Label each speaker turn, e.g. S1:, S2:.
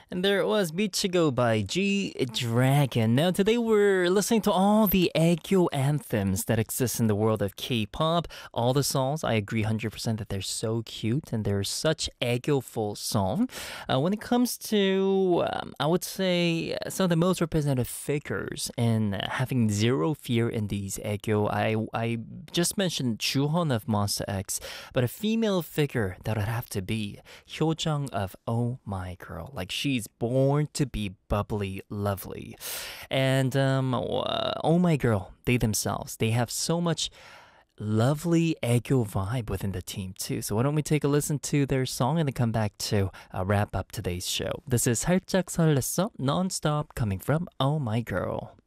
S1: And there it was Michigo by G-Dragon. Now today we're listening to all the aegyo anthems that exist in the world of K-pop. All the songs, I agree 100% that they're so cute and they're such aegyo-ful song. When it comes to, I would say, some of the most representative figures in having zero fear in these aegyo, I just mentioned Juhon of Monster X, but a female figure that would have to be Hyojung of Oh My Girl. Like she's born to be bubbly, lovely. And Oh My Girl, they themselves, they have so much lovely aegyo vibe within the team too. So why don't we take a listen to their song and then come back to wrap up today's show. This is 살짝 설렜어 non-stop coming from Oh My Girl.